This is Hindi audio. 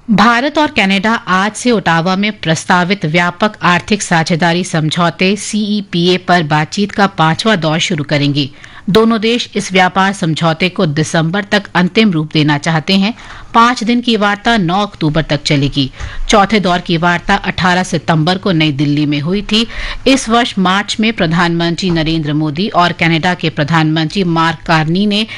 भारत और कनाडा आज से ओटावा में प्रस्तावित व्यापक आर्थिक साझेदारी समझौते सीईपीए पर बातचीत का 5वां दौर शुरू करेंगे। दोनों देश इस व्यापार समझौते को दिसंबर तक अंतिम रूप देना चाहते हैं। 5 दिन की वार्ता 9 अक्टूबर तक चलेगी। चौथे दौर की वार्ता 18 सितंबर को नई दिल्ली में हुई थी। इस वर्ष मार्च में प्रधानमंत्री नरेंद्र मोदी और कनाडा के प्रधानमंत्री मार्क कार्नी ने